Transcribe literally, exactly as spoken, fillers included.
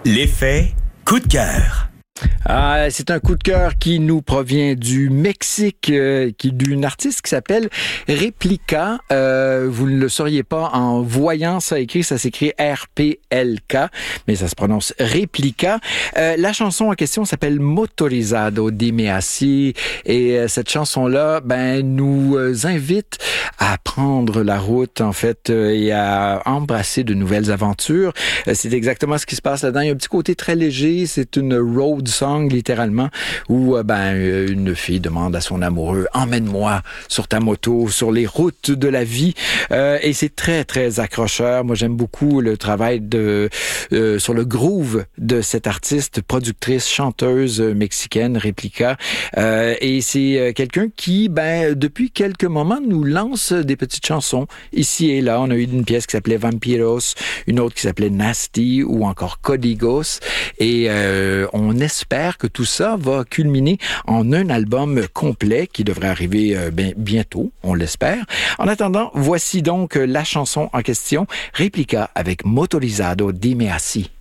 L'effet coup de cœur. Ah, c'est un coup de cœur qui nous provient du Mexique, euh, qui d'une artiste qui s'appelle Replica. Euh, vous ne le sauriez pas en voyant ça écrit, ça s'écrit R P L K, mais ça se prononce Replica. Euh, la chanson en question s'appelle Motorizado Dime Así, et euh, cette chanson-là, ben, nous euh, invite à prendre la route, en fait, euh, et à embrasser de nouvelles aventures. Euh, c'est exactement ce qui se passe là-dedans. Il y a un petit côté très léger, c'est une road song littéralement où euh, ben une fille demande à son amoureux emmène-moi sur ta moto sur les routes de la vie euh, et c'est très très accrocheur. Moi j'aime beaucoup le travail de euh, sur le groove de cette artiste productrice chanteuse mexicaine Replica euh, et c'est euh, quelqu'un qui ben depuis quelques moments nous lance des petites chansons ici et là. On a eu une pièce qui s'appelait Vampiros, une autre qui s'appelait Nasty ou encore Códigos et euh, on espère que tout ça va culminer en un album complet qui devrait arriver euh, ben, bientôt, on l'espère. En attendant, voici donc la chanson en question, Replica avec Motorizado Dime Así.